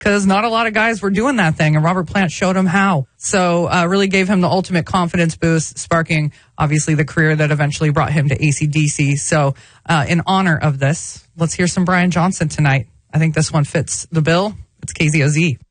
because not a lot of guys were doing that thing, and Robert Plant showed him how. So really gave him the ultimate confidence boost, sparking, obviously, the career that eventually brought him to AC/DC. So in honor of this, let's hear some Brian Johnson tonight. I think this one fits the bill. It's KZOZ.